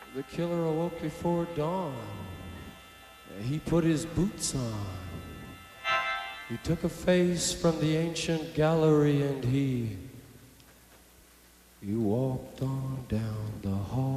The killer awoke before dawn. He put his boots on. He took a face from the ancient gallery and he walked on down the hall.